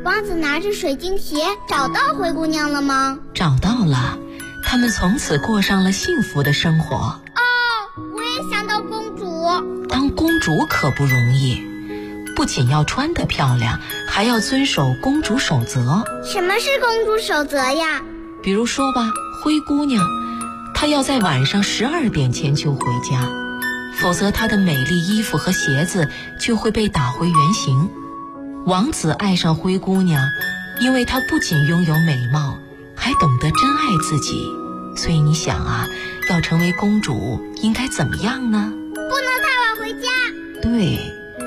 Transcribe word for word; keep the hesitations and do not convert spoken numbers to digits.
王子拿着水晶鞋找到灰姑娘了吗？ 找到了，他们从此过上了幸福的生活。 哦，我也想当公主。 当公主可不容易，不仅要穿得漂亮，还要遵守公主守则。 什么是公主守则呀？ 比如说吧，灰姑娘，她要在晚上十二点前就回家，否则她的美丽衣服和鞋子就会被打回原形。王子爱上灰姑娘，因为她不仅拥有美貌，还懂得珍爱自己。所以你想啊，要成为公主应该怎么样呢？ 不能太晚回家。 对。